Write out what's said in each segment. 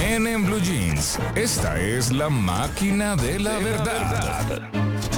Mañana en Blue Jeans, esta es la máquina de la verdad.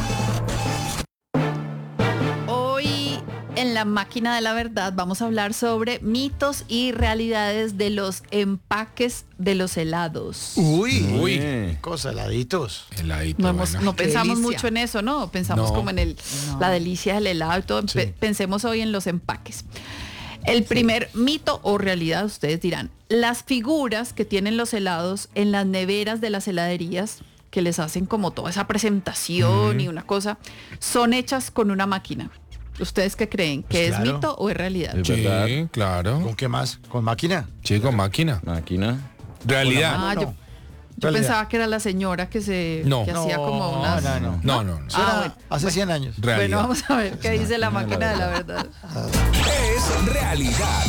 Hoy en la máquina de la verdad vamos a hablar sobre mitos y realidades de los empaques de los helados. Uy, cosa, heladitos. Heladito, No, bueno. no pensamos delicia. mucho en eso, ¿no? Pensamos No. como en la delicia del helado y todo. Sí. Pensemos hoy en los empaques. El primer mito o realidad, ustedes dirán, las figuras que tienen los helados en las neveras de las heladerías, que les hacen como toda esa presentación y una cosa, son hechas con una máquina. ¿Ustedes qué creen? ¿Que Pues es claro. mito o es realidad? Es verdad. Sí, claro. ¿Con qué más? ¿Con máquina? Sí, con máquina. Máquina. Realidad. Ah, no. yo Realidad. pensaba que era la señora que No. hacía como unas... No. No, no, no. Eso era bueno. hace 100 años. Realidad. Bueno, vamos a ver qué dice la máquina de la verdad. Es realidad.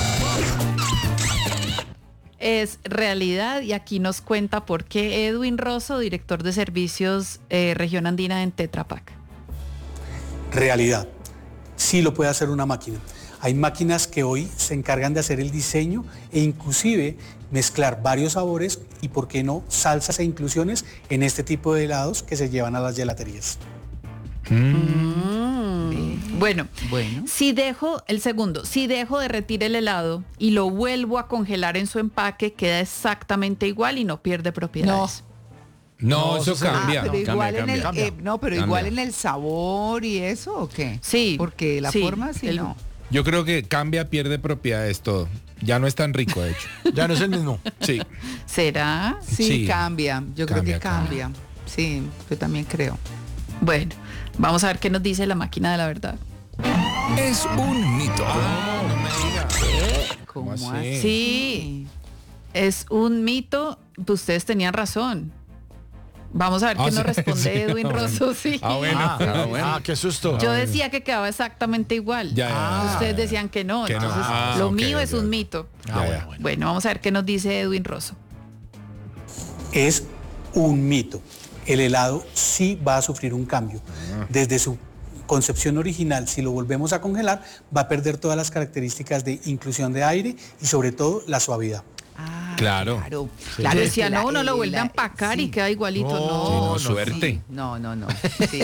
Es realidad y aquí nos cuenta por qué Edwin Rosso, director de servicios región andina en Tetra Pak. Realidad. Sí lo puede hacer una máquina. Hay máquinas que hoy se encargan de hacer el diseño e inclusive mezclar varios sabores y, por qué no, salsas e inclusiones en este tipo de helados que se llevan a las gelaterías. Bueno, Bueno. si dejo derretir el helado y lo vuelvo a congelar en su empaque, queda exactamente igual y no pierde propiedades. No, No, eso eso cambia. pero igual cambia, en el cambia. Cambia. igual en el sabor y eso, ¿o qué? Sí. Porque la sí, forma sí no. Yo creo que cambia, pierde propiedades todo. Ya no es tan rico, de hecho. Ya no es el mismo. Sí. ¿Será? Sí, Sí. cambia. Yo creo Cambia, que cambia. Sí, yo también creo. Bueno, vamos a ver qué nos dice la máquina de la verdad. Es un mito. ¿Cómo así? así? Sí, es un mito. Ustedes tenían razón. Vamos a ver qué nos responde sí, Edwin bueno. Rosso. Sí. Bueno. Qué susto. Yo decía que quedaba exactamente igual. Ya. Ustedes decían que no. Que no. Entonces, Ah, lo ok, mío ok, es un ok. mito. Ya. Bueno, vamos a ver qué nos dice Edwin Rosso. Es un mito. El helado sí va a sufrir un cambio. Desde su concepción original, si lo volvemos a congelar, va a perder todas las características de inclusión de aire y sobre todo la suavidad. Ah, Claro. Claro, Yo es decía, que no, uno lo vuelve a empacar y queda igualito. No. Suerte. No. Sí.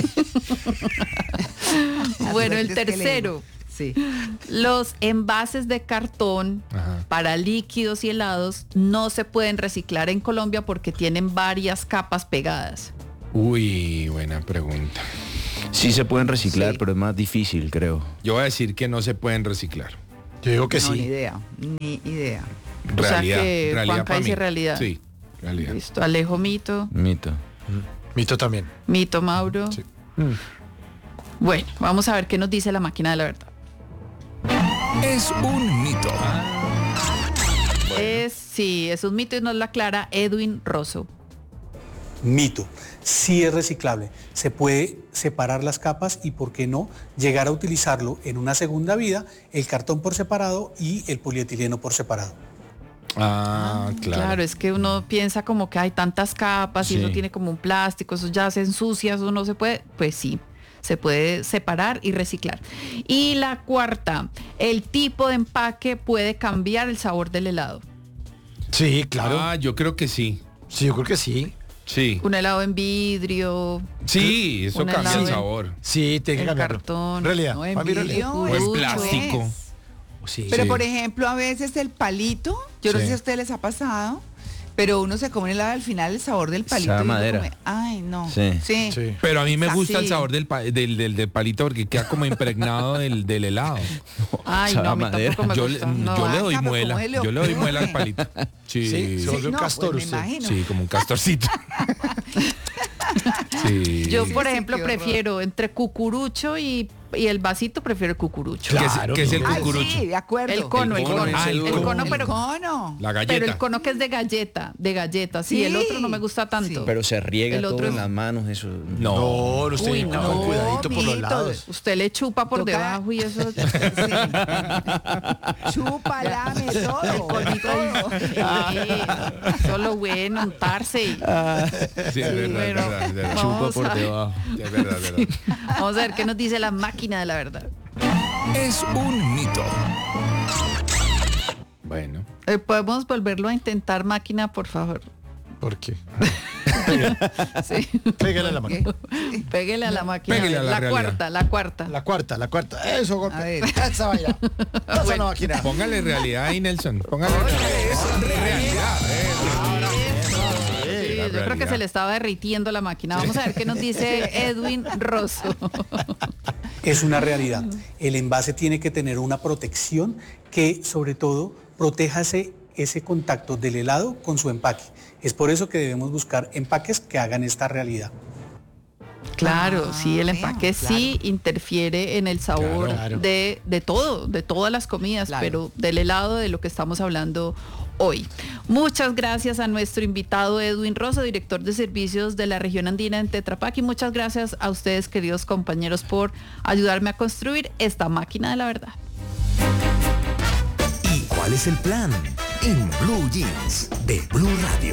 Bueno, el Suerte es que tercero. Sí. Los envases de cartón Ajá. para líquidos y helados no se pueden reciclar en Colombia porque tienen varias capas pegadas. Uy, buena pregunta. Sí se pueden reciclar, Sí. pero es más difícil, creo. Yo voy a decir que no se pueden reciclar. Yo digo que No, ni sí. idea. Ni idea. O sea Realidad. que realidad Juanca para dice mí. realidad. Sí, realidad. Listo, Alejo mito, Mito. Mito también. mito Mauro. Sí. Bueno, vamos a ver qué nos dice la máquina de la verdad. Es un mito. Es un mito y nos lo aclara Edwin Rosso. Mito. Sí es reciclable. Se puede separar las capas y, por qué no, llegar a utilizarlo en una segunda vida, el cartón por separado y el polietileno por separado. Ah, Claro, claro. es que uno piensa como que hay tantas capas y Sí. uno tiene como un plástico, eso ya se ensucia, eso no se puede. Pues sí, se puede separar y reciclar. Y la cuarta, el tipo de empaque puede cambiar el sabor del helado. Sí, claro. Ah, yo creo que sí. Sí, yo creo que sí. Sí. Un helado en vidrio, Sí, eso Un cambia el helado en- sabor. Sí, tiene que en cambiarlo. cartón, Realidad. No, en Para mí, realidad. vidrio. O en eso plástico. es. Sí. Pero Sí. por ejemplo, a veces el palito, yo no Sí. sé si a ustedes les ha pasado, pero uno se come un helado al final el sabor del palito. Sabe y uno madera. come, ay, no. Sí. Sí. Sí. Pero a mí me Exacto. gusta el Sí. sabor del palito porque queda como impregnado del helado. ay Sabe no, a a mí madera. tampoco me Yo, gusta. le- no. yo le doy Juanca, pero muela. ¿cómo se le Yo le doy ocurre? muela al palito. Sí, Sí, se volvió un no, castor pues me usted. imagino. sí, como un castorcito. Sí. Yo, Sí, por sí, ejemplo, qué horror. prefiero entre cucurucho y el vasito, prefiero el cucurucho. Claro, ¿Qué es el claro. Ay, cucurucho? sí, de acuerdo. El cono, el cono. Ah, el El cono, El pero cono. La Pero galleta. el cono que es de galleta, sí, Sí. el otro no me gusta tanto. Sí. Pero se riega El todo otro en es- las manos, eso. No. No, usted Uy, con no, cuidadito por los mijito. lados. Usted le chupa por Toca- debajo y eso. Sí. Chupa, lame, todo. todo. Sí, solo bueno, untarse. Sí, es verdad, es bueno, verdad, es verdad. vamos Chupa por a- debajo. Sí, es verdad, es verdad. Vamos a ver qué nos dice la máquina de la verdad. Es un mito. Bueno. ¿Podemos volverlo a intentar, máquina, por favor? ¿Por qué? Sí. Pégale a la máquina. Pégale a la máquina. Pégale a la realidad. La cuarta. La cuarta. Eso, golpe. A ver. Esa vaina. Esa la máquina. Póngale realidad ahí, Nelson. Póngale realidad. Sí, yo creo que se le estaba derritiendo la máquina. Vamos a ver qué nos dice Edwin Rosso. Es una realidad. El envase tiene que tener una protección que, sobre todo, proteja ese contacto del helado con su empaque. Es por eso que debemos buscar empaques que hagan esta realidad. Claro, sí, el empaque claro. sí interfiere en el sabor Claro. de todo, de todas las comidas, Claro. pero del helado de lo que estamos hablando hoy. Muchas gracias a nuestro invitado Edwin Rosso, director de servicios de la región andina en Tetra Pak, y muchas gracias a ustedes, queridos compañeros, por ayudarme a construir esta máquina de la verdad. ¿Y cuál es el plan? En Blue Jeans de Blue Radio.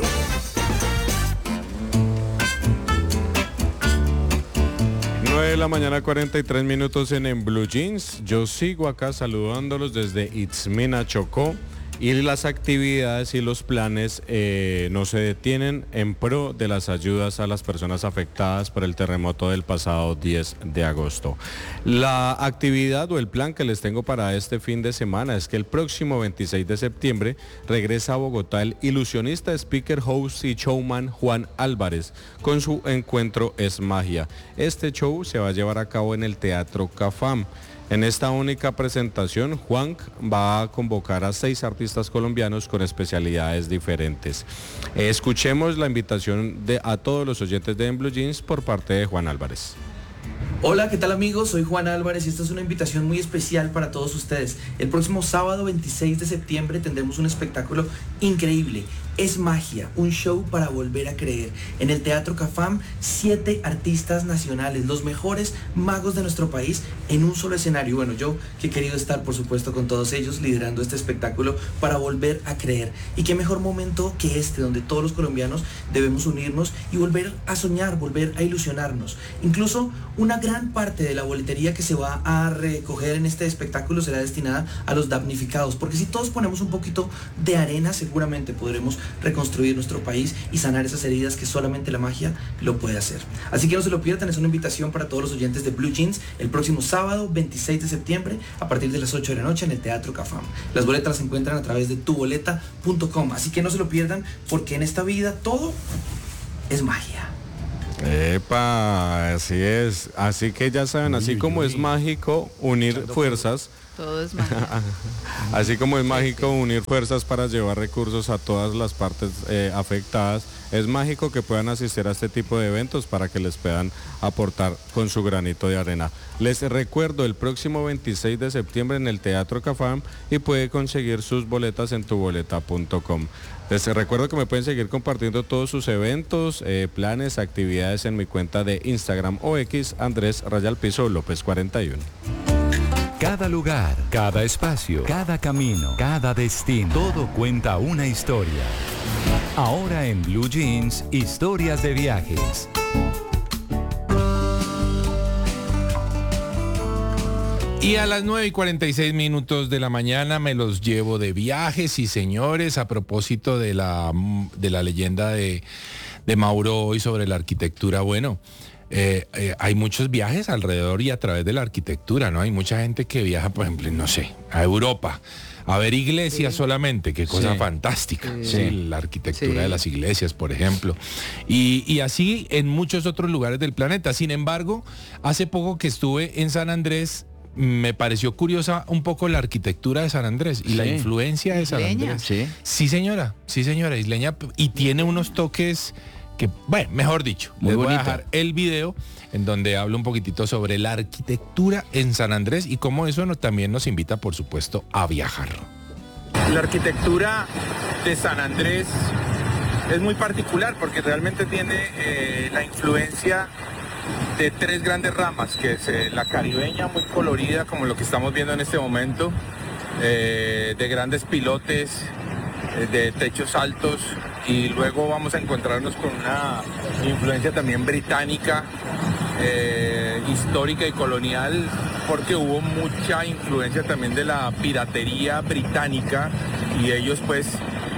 De la mañana, 43 minutos en Blue Jeans. Yo sigo acá saludándolos desde Itzmina, Chocó, y las actividades y los planes no se detienen en pro de las ayudas a las personas afectadas por el terremoto del pasado 10 de agosto. La actividad o el plan que les tengo para este fin de semana es que el próximo 26 de septiembre regresa a Bogotá el ilusionista, speaker, host y showman Juan Álvarez con su encuentro Es Magia. Este show se va a llevar a cabo en el Teatro Cafam. En esta única presentación, Juan va a convocar a 6 artistas colombianos con especialidades diferentes. Escuchemos la invitación a todos los oyentes de En Blue Jeans por parte de Juan Álvarez. Hola, ¿qué tal amigos? Soy Juan Álvarez y esta es una invitación muy especial para todos ustedes. El próximo sábado 26 de septiembre tendremos un espectáculo increíble. Es Magia, un show para volver a creer. En el Teatro Cafam, 7 artistas nacionales, los mejores magos de nuestro país en un solo escenario. Bueno, yo que he querido estar, por supuesto, con todos ellos, liderando este espectáculo para volver a creer. Y qué mejor momento que este, donde todos los colombianos debemos unirnos y volver a soñar, volver a ilusionarnos. Incluso una gran parte de la boletería que se va a recoger en este espectáculo será destinada a los damnificados, porque si todos ponemos un poquito de arena, seguramente podremos reconstruir nuestro país y sanar esas heridas que solamente la magia lo puede hacer. Así que no se lo pierdan, es una invitación para todos los oyentes de Blue Jeans el próximo sábado 26 de septiembre a partir de las 8 de la noche en el Teatro Cafam. Las boletas se encuentran a través de tuboleta.com, así que no se lo pierdan porque en esta vida todo es magia. Epa, así es. Así que ya saben, así como es mágico unir fuerzas, Todo es magia. así como es mágico unir fuerzas para llevar recursos a todas las partes afectadas, es mágico que puedan asistir a este tipo de eventos para que les puedan aportar con su granito de arena. Les recuerdo, el próximo 26 de septiembre en el Teatro Cafam, y puede conseguir sus boletas en tuboleta.com. Les recuerdo que me pueden seguir compartiendo todos sus eventos, planes, actividades en mi cuenta de Instagram o X, Andrés_López 41. Cada lugar, cada espacio, cada camino, cada destino, todo cuenta una historia. Ahora en Blue Jeans, historias de viajes. Y a las 9:46 de la mañana me los llevo de viajes, y señores, a propósito de la leyenda de Mauro hoy sobre la arquitectura, bueno, hay muchos viajes alrededor y a través de la arquitectura, ¿no? Hay mucha gente que viaja, por ejemplo, no sé, a Europa, a ver iglesias solamente, qué cosa fantástica, la arquitectura de las iglesias, por ejemplo, y así en muchos otros lugares del planeta. Sin embargo, hace poco que estuve en San Andrés, me pareció curiosa un poco la arquitectura de San Andrés y la influencia de San Andrés. Sí, señora, isleña, y tiene unos toques que, bueno, mejor dicho, les voy a dejar el video en donde hablo un poquitito sobre la arquitectura en San Andrés y cómo eso también nos invita, por supuesto, a viajar. La arquitectura de San Andrés es muy particular porque realmente tiene la influencia de 3 grandes ramas, que es la caribeña, muy colorida, como lo que estamos viendo en este momento, de grandes pilotes, de techos altos, y luego vamos a encontrarnos con una influencia también británica, histórica y colonial, porque hubo mucha influencia también de la piratería británica, y ellos pues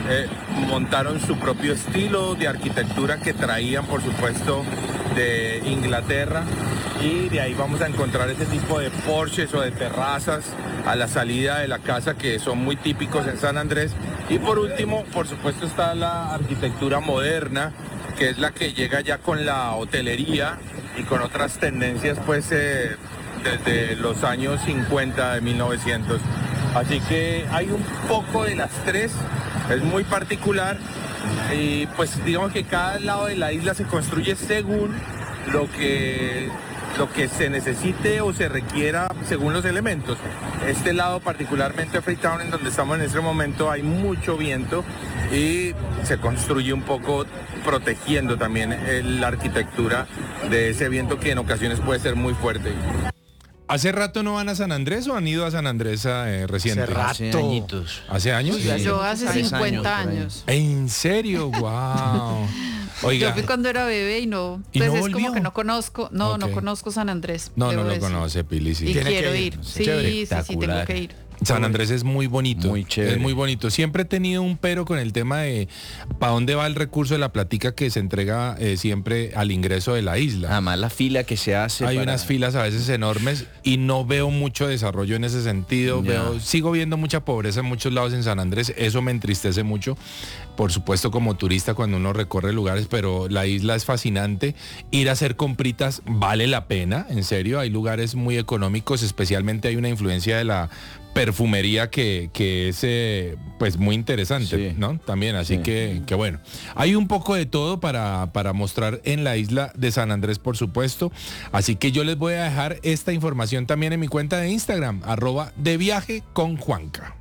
montaron su propio estilo de arquitectura que traían, por supuesto, de Inglaterra, y de ahí vamos a encontrar ese tipo de porches o de terrazas a la salida de la casa que son muy típicos en San Andrés. Y por último, por supuesto, está la arquitectura moderna, que es la que llega ya con la hotelería y con otras tendencias, pues desde los años 50 de 1900. Así que hay un poco de las tres, es muy particular, y pues digamos que cada lado de la isla se construye según lo que se necesite o se requiera según los elementos. Este lado, particularmente Freetown, en donde estamos en este momento, hay mucho viento y se construye un poco protegiendo también la arquitectura de ese viento que en ocasiones puede ser muy fuerte. ¿Hace rato no van a San Andrés o han ido a San Andrés reciente? Hace añitos. ¿Hace años? Sí. Yo hace 50 años. ¿En serio? Wow. Oiga. Yo fui cuando era bebé y no, ¿Y pues no es volvió? como que no conozco, no Ok. conozco San Andrés. No debo lo decir. conoce, Pili, sí. Y Tiene quiero que ir. ir. Sí, Chévere. sí, tengo que ir. San Andrés es muy bonito. Muy chévere. Es muy bonito. Siempre he tenido un pero con el tema de para dónde va el recurso de la platica que se entrega siempre al ingreso de la isla. Además la fila que se hace. Hay para- unas filas a veces enormes y no veo mucho desarrollo en ese sentido. Ya. Sigo viendo mucha pobreza en muchos lados en San Andrés. Eso me entristece mucho. Por supuesto, como turista cuando uno recorre lugares, pero la isla es fascinante. Ir a hacer compritas vale la pena, en serio. Hay lugares muy económicos, especialmente hay una influencia de la perfumería que es pues muy interesante, Sí. ¿no? También, así Sí. que bueno. Hay un poco de todo para mostrar en la isla de San Andrés, por supuesto. Así que yo les voy a dejar esta información también en mi cuenta de Instagram, @deviajeconjuanca.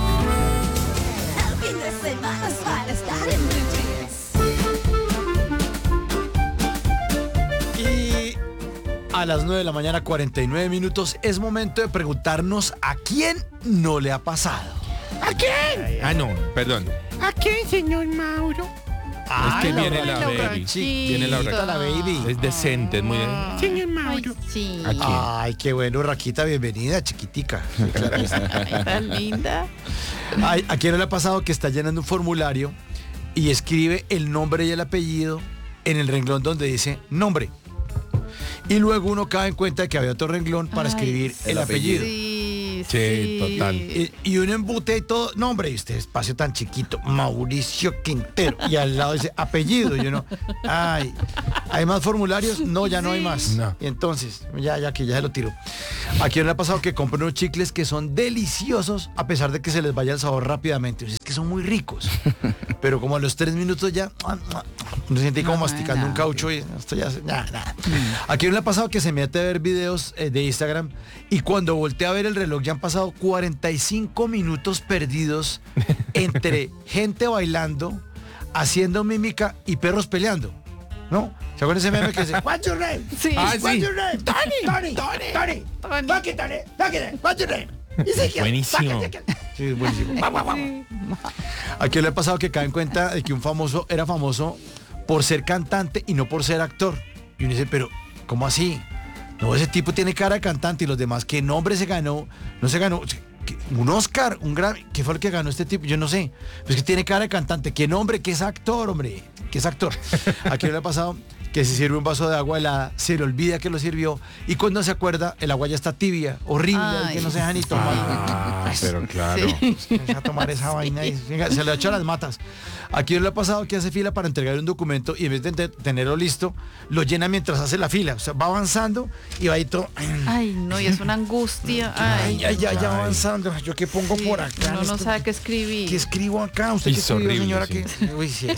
Y a las 9 de la mañana, 49 minutos, es momento de preguntarnos a quién no le ha pasado. ¿A quién? Ah, no, perdón. ¿A quién, señor Mauro? Es que viene la Laura, baby. chiquita. Viene la Está la baby. Es decente, es muy... Señor Ay, Mauro. sí. ¿A quién? Ay, qué bueno, Raquita, bienvenida, chiquitica. Ay, tan linda. Ay, ¿a quién no le ha pasado que está llenando un formulario y escribe el nombre y el apellido en el renglón donde dice nombre? Y luego uno cae en cuenta de que había otro renglón para Ay, escribir el apellido. Sí, Sí, total. Y un embute y todo, nombre, y este espacio tan chiquito, Mauricio Quintero. Y al lado dice apellido. Y uno, ay, ¿hay más formularios? No, ya no hay más. No. Y entonces, ya se lo tiro. ¿A quién le ha pasado que compran unos chicles que son deliciosos a pesar de que se les vaya el sabor rápidamente? Es que son muy ricos. Pero como a los 3 minutos ya, uno siente como No, masticando un nada. caucho y esto ya, nada. ¿A quién le ha pasado que se mete a ver videos de Instagram y cuando voltea a ver el reloj ya han pasado 45 minutos perdidos entre gente bailando, haciendo mímica y perros peleando? ¿No? ¿Se acuerdan ese meme que dice, what's your name? Sí. Ah, What's sí. your name? Tony. Fuck it, Tony. What's your name? Buenísimo. Sí, es buenísimo. ¿A quién le ha pasado que cae en cuenta de que un famoso era famoso por ser cantante y no por ser actor? Y uno dice, pero ¿cómo así? No, ese tipo tiene cara de cantante y los demás, ¿qué nombre se ganó? No se ganó un Oscar, un Grammy. ¿Qué fue lo que ganó este tipo? Yo no sé. Pues que tiene cara de cantante. ¿Qué nombre? ¿Qué es actor, hombre? ¿Qué es actor? ¿A quién le ha pasado que se sirve un vaso de agua helada, se le olvida que lo sirvió y cuando se acuerda el agua ya está tibia, horrible, Ay, que no se deja ni tomar? Ah, pero claro. Vamos a tomar esa vaina y venga, se le echa las matas. Aquí le ha pasado que hace fila para entregar un documento y en vez de tenerlo listo, lo llena mientras hace la fila. O sea, va avanzando y va ahí todo. Ay, no, y es una angustia. Ay, Ya va avanzando. ¿Yo qué pongo sí, por acá? uno no sabe qué escribir. ¿Qué escribo acá? ¿Usted qué Es escribió, horrible, señora? sí. ¿Qué? Uy, sí.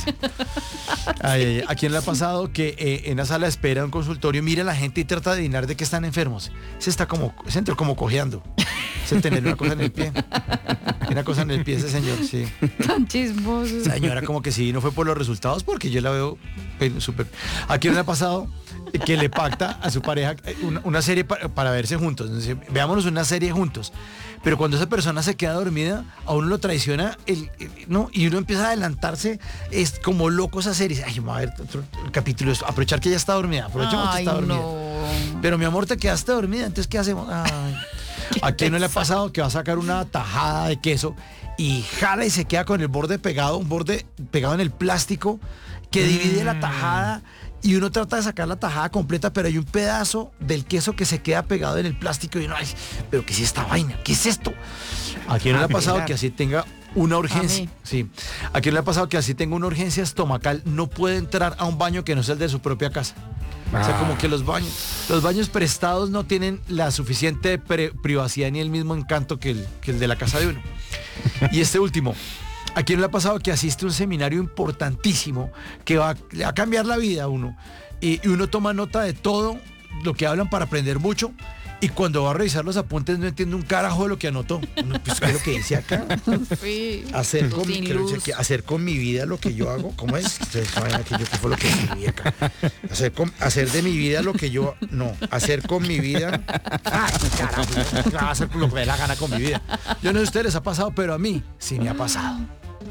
Ay, ¿a quién le ha pasado que en la sala de espera de un consultorio mira a la gente y trata de adivinar de qué están enfermos? Se entró como cojeando. Se tener una cosa en el pie. Una cosa en el pie ese señor, sí. Tan chismoso. Señora, como que sí, no fue por los resultados, porque yo la veo súper. ¿A quién le ha pasado que le pacta a su pareja una serie para verse juntos? Entonces, veámonos una serie juntos. Pero cuando esa persona se queda dormida, a uno lo traiciona, ¿no? Y uno empieza a adelantarse, es como loco esa serie. Ay, vamos a ver otro capítulo, aprovechar que ella está dormida, aprovechemos que Ay, está dormida. no. Pero mi amor, te quedaste dormida, entonces ¿qué hacemos? Ay. ¿A quién no le ha pasado que va a sacar una tajada de queso y jala y se queda con el borde pegado, un borde pegado en el plástico que divide la tajada y uno trata de sacar la tajada completa, pero hay un pedazo del queso que se queda pegado en el plástico y uno, ay, pero ¿qué es esta vaina? ¿Qué es esto? ¿A quién no le ha pasado que así tenga una urgencia? Sí. ¿A quién le ha pasado que así tenga una urgencia estomacal? No puede entrar a un baño que no sea el de su propia casa. O sea, como que los baños prestados no tienen la suficiente privacidad ni el mismo encanto que el de la casa de uno. Y este último, ¿a quién le ha pasado que asiste a un seminario importantísimo que va a cambiar la vida a uno? Y uno toma nota de todo lo que hablan para aprender mucho. Y cuando va a revisar los apuntes no entiende un carajo de lo que anotó. Pues, ¿qué es lo que dice acá? Sí. Hacer con mi vida lo que yo hago. ¿Cómo es? ¿Qué fue lo que escribí acá? Hacer de mi vida lo que yo... No, hacer con mi vida... Ay, carajo, hacer lo que me dé la gana con mi vida. Yo no sé si a ustedes les ha pasado, pero a mí sí me ha pasado.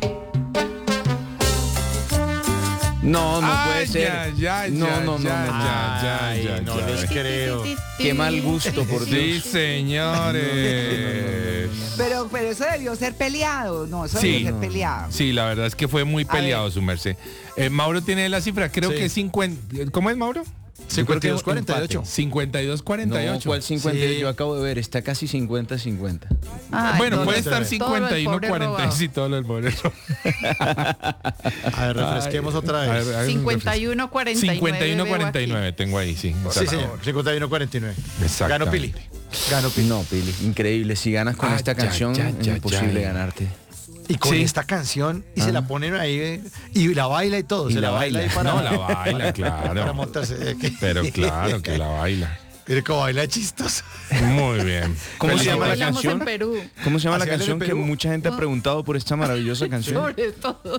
No puede ser. No les creo. Qué mal gusto, por Dios. Sí, señores. Pero eso debió ser peleado, debió ser peleado. Sí, la verdad es que fue muy peleado, su merced. Mauro tiene la cifra, creo que es 50. ¿Cómo es, Mauro? 52-48. 52-48. No, ¿cuál 50? Sí. Yo acabo de ver, está casi 50-50. Bueno, puede estar 51-40 y todo el pobre. A ver, refresquemos otra vez. 51-49. 51-49 tengo ahí, sí. Sí, señor, 51-49. Exacto. Gano Pili. No, Pili, increíble. Si ganas con esta canción, es imposible ganarte. Y con esta canción, y se la ponen ahí, y la baila y todo. Y se la baila. Ahí para... No, la baila, claro. Para montarse. Pero claro que la baila. Mire cómo baila chistoso. Muy bien. ¿Cómo se llama la Bailamos canción? en Perú. ¿Cómo se llama la canción que mucha gente ha preguntado por esta maravillosa canción? Sobre todo.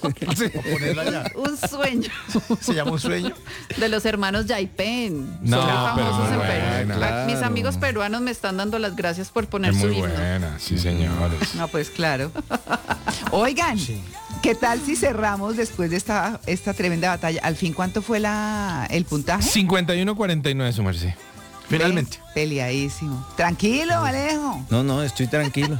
Un sueño. ¿Se llama Un sueño? De los hermanos Yaipen. No, Son muy famosos en Perú. buena. Claro. Mis amigos peruanos me están dando las gracias por poner Es su muy himno. buena, sí, señores. No, pues claro. Oigan, ¿qué tal si cerramos después de esta tremenda batalla? Al fin, ¿cuánto fue el puntaje? 51-49, su merced. Finalmente. Peleadísimo. Tranquilo, Alejo. No, estoy tranquilo.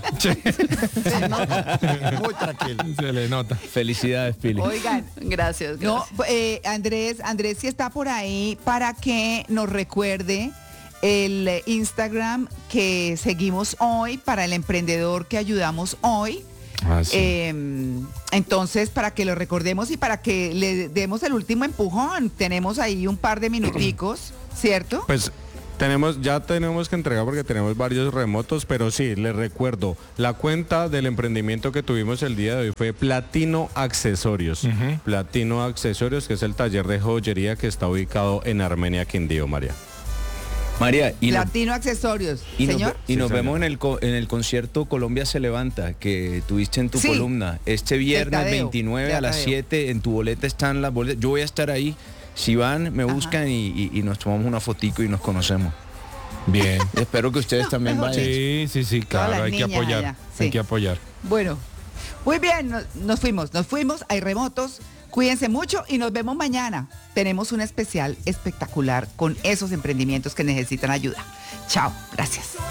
Muy tranquilo. Se le nota. Felicidades, Pili. Oigan, Gracias. no, Andrés sí está por ahí para que nos recuerde el Instagram que seguimos hoy para el emprendedor que ayudamos hoy. Entonces, para que lo recordemos y para que le demos el último empujón. Tenemos ahí un par de minuticos, ¿cierto? Pues ya tenemos que entregar porque tenemos varios remotos, pero sí, les recuerdo, la cuenta del emprendimiento que tuvimos el día de hoy fue Platino Accesorios. Platino Accesorios, que es el taller de joyería que está ubicado en Armenia, Quindío, María. Y Platino Accesorios, señor. Nos vemos en el concierto Colombia se levanta, que tuviste en tu columna. Este viernes Tadeo, 29 a las 7, en tu boleta están las boletas. Yo voy a estar ahí. Si van, me buscan y nos tomamos una fotico y nos conocemos. Bien. Espero que ustedes también vayan. Sí, claro, hay que apoyar. allá, Hay que apoyar. Bueno, muy bien, nos fuimos, hay remotos. Cuídense mucho y nos vemos mañana. Tenemos un especial espectacular con esos emprendimientos que necesitan ayuda. Chao, gracias.